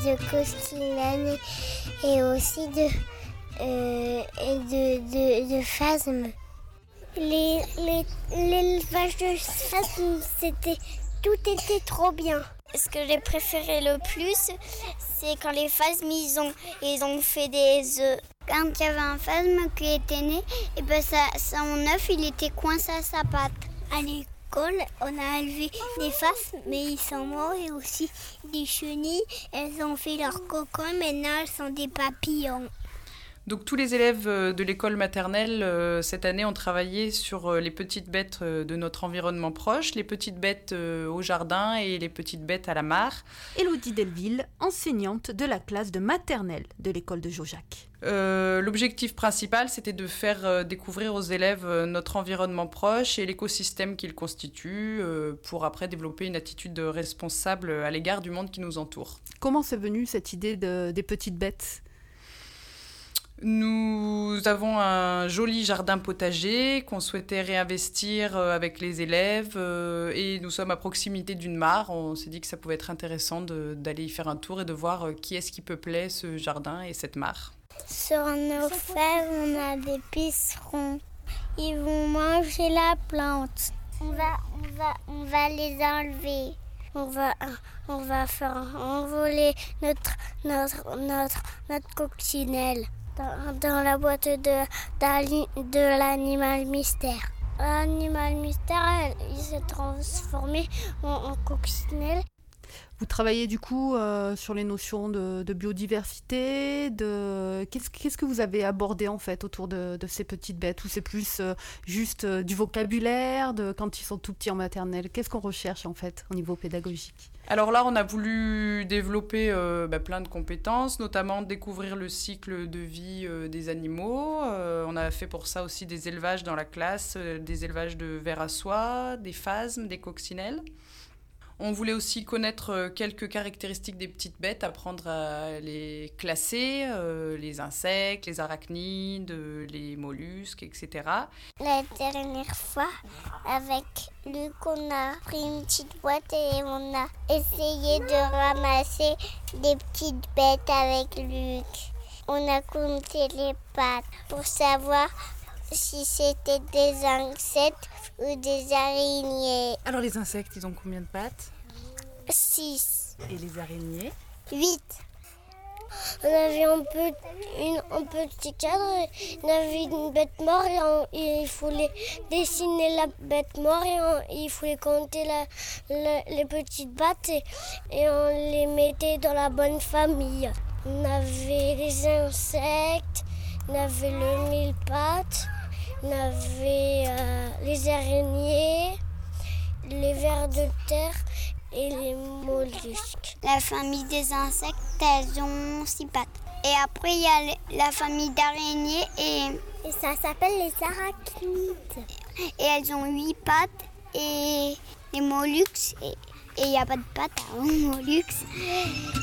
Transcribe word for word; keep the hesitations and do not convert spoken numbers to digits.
de costilène et aussi de, euh, et de, de, de phasmes. Les, les, l'élevage de phasmes, c'était, tout était trop bien. Ce que j'ai préféré le plus, c'est quand les phasmes, ils ont, ils ont fait des œufs. Quand il y avait un phasme qui était né, et ben ça, son œuf, il était coincé à sa patte. À l'école, on a élevé des phasmes, mais ils sont morts, et aussi des chenilles. Elles ont fait leur cocon, maintenant elles sont des papillons. Donc tous les élèves de l'école maternelle, euh, cette année, ont travaillé sur euh, les petites bêtes euh, de notre environnement proche, les petites bêtes euh, au jardin et les petites bêtes à la mare. Élodie Delville, enseignante de la classe de maternelle de l'école de Jaujac. Euh, l'objectif principal, c'était de faire euh, découvrir aux élèves euh, notre environnement proche et l'écosystème qu'il constitue euh, pour après développer une attitude responsable à l'égard du monde qui nous entoure. Comment c'est venu cette idée de, des petites bêtes ? Nous avons un joli jardin potager qu'on souhaitait réinvestir avec les élèves et nous sommes à proximité d'une mare. On s'est dit que ça pouvait être intéressant de, d'aller y faire un tour et de voir qui est-ce qui peuplait ce jardin et cette mare. Sur nos fèves, on a des pucerons. Ils vont manger la plante. On va, on va, on va les enlever. On va, on va faire envoler notre, notre, notre, notre coccinelle. Dans, dans la boîte de, de l'animal mystère. L'animal mystère, il s'est transformé en, en coccinelle. Vous travaillez du coup euh, sur les notions de, de biodiversité, de... Qu'est-ce, qu'est-ce que vous avez abordé en fait autour de, de ces petites bêtes? Ou c'est plus euh, juste euh, du vocabulaire de, quand ils sont tout petits en maternelle? Qu'est-ce qu'on recherche en fait au niveau pédagogique? Alors là, on a voulu développer euh, bah, plein de compétences, notamment découvrir le cycle de vie euh, des animaux. Euh, on a fait pour ça aussi des élevages dans la classe, euh, des élevages de vers à soie, des phasmes, des coccinelles. On voulait aussi connaître quelques caractéristiques des petites bêtes, apprendre à les classer, euh, les insectes, les arachnides, les mollusques, et cetera. La dernière fois, avec Luc, on a pris une petite boîte et on a essayé de ramasser des petites bêtes avec Luc. On a compté les pattes pour savoir si c'était des insectes ou des araignées. Alors les insectes, ils ont combien de pattes? Six. Et les araignées? Huit. On avait un, peu, une, un petit cadre, on avait une bête morte et, on, et il fallait dessiner la bête morte et on, il fallait compter la, la, les petites pattes et, et on les mettait dans la bonne famille. On avait les insectes, on avait le mille pattes, on avait euh, les araignées, les vers de terre et les mollusques. La famille des insectes, elles ont six pattes. Et après, il y a la famille d'araignées et... Et ça s'appelle les arachnides. Et elles ont huit pattes et les mollusques. Et il n'y a pas de pattes aux mollusques.